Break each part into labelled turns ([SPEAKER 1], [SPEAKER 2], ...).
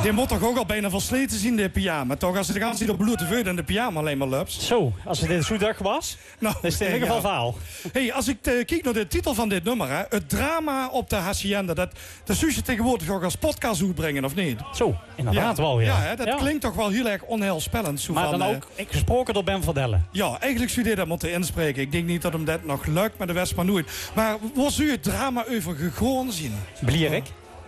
[SPEAKER 1] Die moet toch ook al bijna versleten zien, de pyjama. Toch, als ze de hele tijd op blote veut en de pyjama alleen maar loopt.
[SPEAKER 2] Zo, als het in zo'n dag was,
[SPEAKER 1] nou,
[SPEAKER 2] dan is het in ieder geval verhaal.
[SPEAKER 1] Hey, als ik kijk naar de titel van dit nummer, hè, het drama op de hacienda, dat zou je tegenwoordig ook als podcast uitbrengen, of niet?
[SPEAKER 2] Zo, inderdaad wel, ja.
[SPEAKER 1] Ja, hè, dat klinkt toch wel heel erg onheilspellend. Zo
[SPEAKER 2] maar
[SPEAKER 1] van,
[SPEAKER 2] dan ook, ik gesproken door Ben Verdellen.
[SPEAKER 1] Ja, eigenlijk zou je dat moeten inspreken. Ik denk niet dat hem dat nog lukt met de West, maar nooit. Maar waar zou je het drama over gegaan zien?
[SPEAKER 2] Blierik.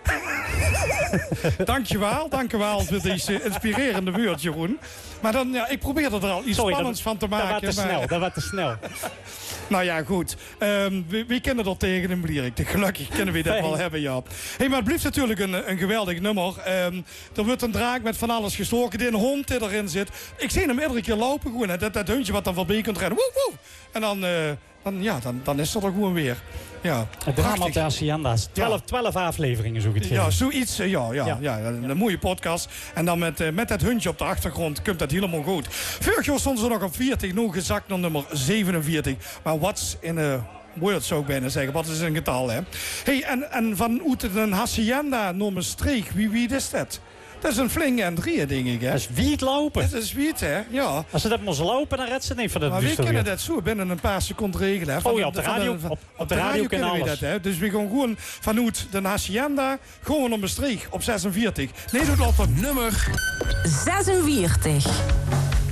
[SPEAKER 1] Dankjewel voor deze inspirerende woord, Jeroen. Maar dan, ja, ik probeer er al iets spannends van te maken.
[SPEAKER 2] Dat werd te snel.
[SPEAKER 1] Nou ja, goed. Wie kennen dat tegen een blierik? Gelukkig kunnen we dat wel hebben, ja. Hey, maar het blijft natuurlijk een geweldig nummer. Er wordt een draak met van alles gestoken. Die een hond die erin zit. Ik zie hem iedere keer lopen. Gewoon, hè. Dat hondje wat dan voorbij kunt rennen. Woe, woe. En dan is dat er gewoon weer. Ja,
[SPEAKER 2] het drama op de hacienda's. 12 afleveringen zo het
[SPEAKER 1] ja, zoiets. Ja, een mooie podcast. En dan met dat hondje op de achtergrond komt dat helemaal goed. Vorig jaar stonden ze nog op 40, nu gezakt naar nummer 47. Maar what's in a word, zou ik bijna zeggen. Wat is een getal, hè? Hey, en van een hacienda naar Maastricht, wie is dat? Dat is een flinke en drieën, denk ik, hè?
[SPEAKER 2] Dat is wiet lopen.
[SPEAKER 1] Dat is wiet, hè? Ja.
[SPEAKER 2] Als ze dat moest lopen, dan redt ze niet van dat.
[SPEAKER 1] Maar we kunnen dat zo binnen een paar seconden regelen. Hè?
[SPEAKER 2] Op de radio. Op de radio kunnen we dat,
[SPEAKER 1] hè? Dus we gaan gewoon vanuit de hacienda gewoon naar Maastricht op 46. Nee, doe dat op
[SPEAKER 3] nummer 46.